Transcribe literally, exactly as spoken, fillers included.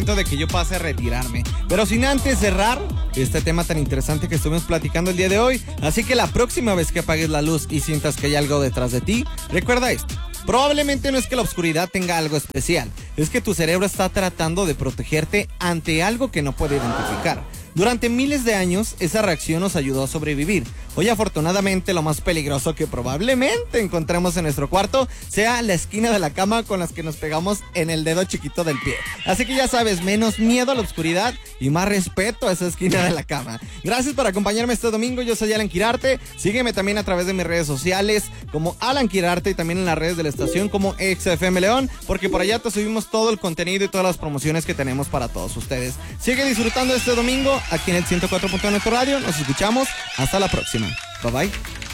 de que yo pase a retirarme, pero sin antes cerrar este tema tan interesante que estuvimos platicando el día de hoy. Así que la próxima vez que apagues la luz y sientas que hay algo detrás de ti, recuerda esto: probablemente no es que la oscuridad tenga algo especial, es que tu cerebro está tratando de protegerte ante algo que no puede identificar. Durante miles de años, esa reacción nos ayudó a sobrevivir. Hoy, afortunadamente, lo más peligroso que probablemente encontremos en nuestro cuarto sea la esquina de la cama con las que nos pegamos en el dedo chiquito del pie. Así que ya sabes, menos miedo a la oscuridad y más respeto a esa esquina de la cama. Gracias por acompañarme este domingo. Yo soy Alan Quirarte. Sígueme también a través de mis redes sociales como Alan Quirarte y también en las redes de la estación como X F M León, porque por allá te subimos todo el contenido y todas las promociones que tenemos para todos ustedes. Sigue disfrutando este domingo aquí en el ciento cuatro punto uno de tu radio. Nos escuchamos. Hasta la próxima. Bye bye.